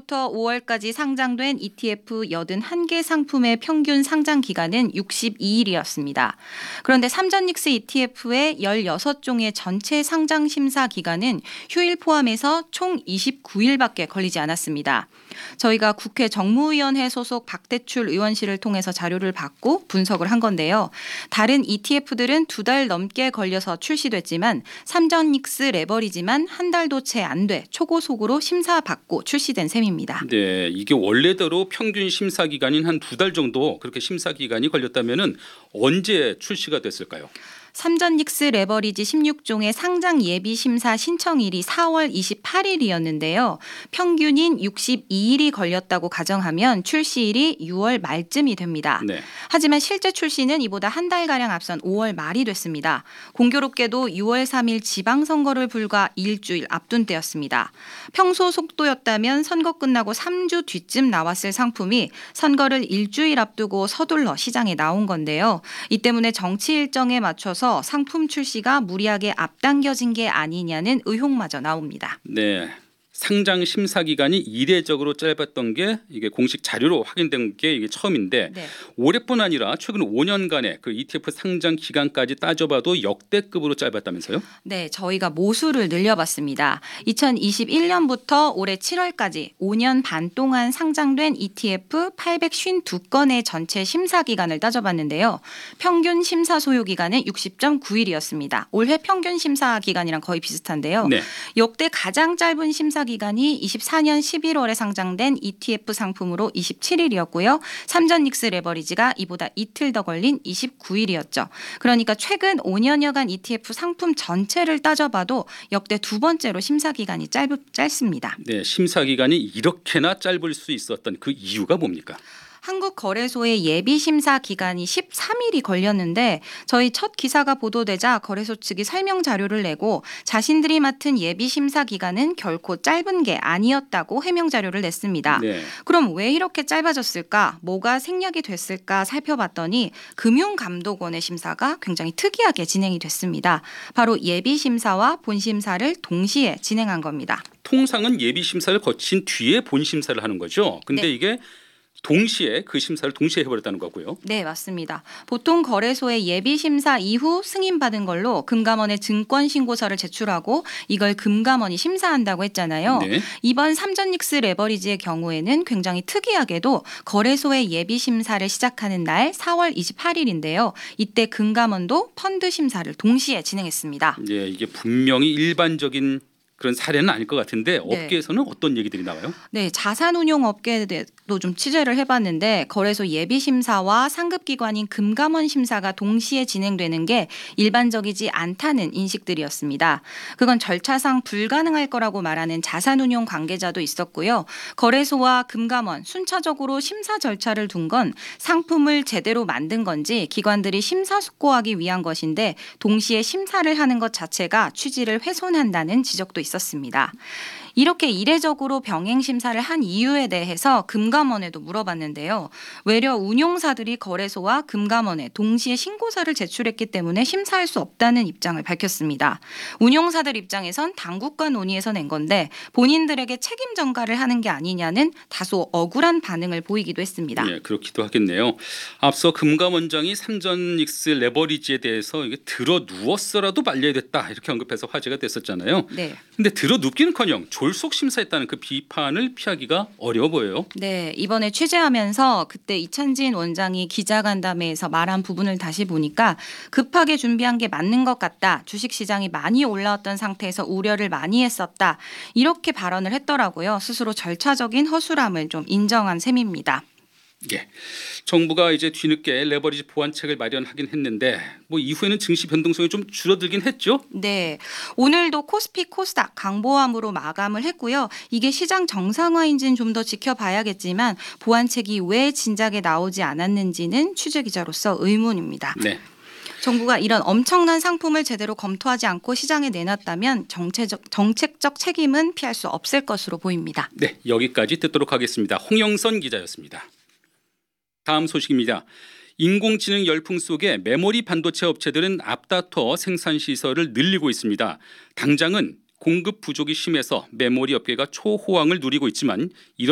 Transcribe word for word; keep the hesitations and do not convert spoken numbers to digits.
일월부터 오월까지 상장된 이티에프 팔십일 개 상품의 평균 상장 기간은 육십이 일이었습니다. 그런데 삼전닉스 이티에프의 십육 종의 전체 상장 심사 기간은 휴일 포함해서 총 이십구 일밖에 걸리지 않았습니다. 저희가 국회 정무위원회 소속 박대출 의원실을 통해서 자료를 받고 분석을 한 건데요. 다른 이티에프들은 두 달 넘게 걸려서 출시됐지만 삼전닉스 레버리지만 한 달도 채 안 돼 초고속으로 심사받고 출시된 셈입니다. 네, 이게 원래대로 평균 심사 기간인 한 두 달 정도 그렇게 심사 기간이 걸렸다면은 언제 출시가 됐을까요? 삼전닉스 레버리지 십육 종의 상장 예비 심사 신청일이 사월 이십팔일이었는데요. 평균인 육십이 일이 걸렸다고 가정하면 출시일이 유월 말쯤이 됩니다. 네. 하지만 실제 출시는 이보다 한 달가량 앞선 오월 말이 됐습니다. 공교롭게도 유월 삼일 지방선거를 불과 일주일 앞둔 때였습니다. 평소 속도였다면 선거 끝나고 삼 주 뒤쯤 나왔을 상품이 선거를 일주일 앞두고 서둘러 시장에 나온 건데요. 이 때문에 정치 일정에 맞춰서 상품 출시가 무리하게 앞당겨진 게 아니냐는 의혹마저 나옵니다. 네, 상장 심사 기간이 이례적으로 짧았던 게 이게 공식 자료로 확인된 게 이게 처음인데 네. 올해뿐 아니라 최근 오 년간의 그 이티에프 상장 기간까지 따져봐도 역대급으로 짧았다면서요? 네, 저희가 모수를 늘려봤습니다. 이천이십일 년부터 올해 칠월까지 오 년 반 동안 상장된 이티에프 팔백오십이 건의 전체 심사 기간을 따져봤는데요. 평균 심사 소요 기간은 육십 점 구 일이었습니다. 올해 평균 심사 기간이랑 거의 비슷한데요. 네. 역대 가장 짧은 심사 기간이 이십사 년 십일월에 상장된 이티에프 상품으로 이십칠 일이었고요. 삼전닉스 레버리지가 이보다 이틀 더 걸린 이십구 일이었죠. 그러니까 최근 오 년여간 이티에프 상품 전체를 따져봐도 역대 두 번째로 심사 기간이 짧, 짧습니다. 네, 심사 기간이 이렇게나 짧을 수 있었던 그 이유가 뭡니까? 한국거래소의 예비심사 기간이 십삼 일이 걸렸는데 저희 첫 기사가 보도되자 거래소 측이 설명 자료를 내고 자신들이 맡은 예비심사 기간은 결코 짧은 게 아니었다고 해명 자료를 냈습니다. 네. 그럼 왜 이렇게 짧아졌을까? 뭐가 생략이 됐을까 살펴봤더니 금융감독원의 심사가 굉장히 특이하게 진행이 됐습니다. 바로 예비심사와 본심사를 동시에 진행한 겁니다. 통상은 예비 심사를 거친 뒤에 본 심사를 하는 거죠. 근데 네. 이게 동시에 그 심사를 동시에 해버렸다는 거고요. 네, 맞습니다. 보통 거래소의 예비심사 이후 승인받은 걸로 금감원에 증권신고서를 제출하고 이걸 금감원이 심사한다고 했잖아요. 네. 이번 삼전닉스 레버리지의 경우에는 굉장히 특이하게도 거래소의 예비심사를 시작하는 날 사월 이십팔일인데요. 이때 금감원도 펀드 심사를 동시에 진행했습니다. 네, 이게 분명히 일반적인 그런 사례는 아닐 것 같은데 네. 업계에서는 어떤 얘기들이 나와요? 네, 자산운용 업계도 좀 취재를 해봤는데 거래소 예비심사와 상급기관인 금감원 심사가 동시에 진행되는 게 일반적이지 않다는 인식들이었습니다. 그건 절차상 불가능할 거라고 말하는 자산운용 관계자도 있었고요. 거래소와 금감원 순차적으로 심사 절차를 둔 건 상품을 제대로 만든 건지 기관들이 심사숙고하기 위한 것인데 동시에 심사를 하는 것 자체가 취지를 훼손한다는 지적도 있었습니다. 이렇게 이례적으로 병행 심사를 한 이유에 대해서 금감원에도 물어봤는데요. 외려 운용사들이 거래소와 금감원에 동시에 신고서를 제출했기 때문에 심사할 수 없다는 입장을 밝혔습니다. 운용사들 입장에선 당국과 논의해서 낸 건데 본인들에게 책임 전가를 하는 게 아니냐는 다소 억울한 반응을 보이기도 했습니다. 네, 그렇기도 하겠네요. 앞서 금감원장이 삼전닉스 레버리지에 대해서 이게 들어 누웠어라도 말려야 됐다 이렇게 언급해서 화제가 됐었잖아요. 네. 근데 들어 눕기는커녕 졸속 심사했다는 그 비판을 피하기가 어려워 보여요. 네, 이번에 취재하면서 그때 이찬진 원장이 기자간담회에서 말한 부분을 다시 보니까 급하게 준비한 게 맞는 것 같다. 주식시장이 많이 올라왔던 상태에서 우려를 많이 했었다. 이렇게 발언을 했더라고요. 스스로 절차적인 허술함을 좀 인정한 셈입니다. 예, 정부가 이제 뒤늦게 레버리지 보완책을 마련하긴 했는데 뭐 이후에는 증시 변동성이 좀 줄어들긴 했죠. 네, 오늘도 코스피 코스닥 강보함으로 마감을 했고요. 이게 시장 정상화인지는 좀 더 지켜봐야겠지만 보완책이 왜 진작에 나오지 않았는지는 취재 기자로서 의문입니다. 네. 정부가 이런 엄청난 상품을 제대로 검토하지 않고 시장에 내놨다면 정책적, 정책적 책임은 피할 수 없을 것으로 보입니다. 네, 여기까지 듣도록 하겠습니다. 홍영선 기자였습니다. 다음 소식입니다. 인공지능 열풍 속에 메모리 반도체 업체들은 앞다퉈 생산 시설을 늘리고 있습니다. 당장은 공급 부족이 심해서 메모리 업계가 초호황을 누리고 있지만 이런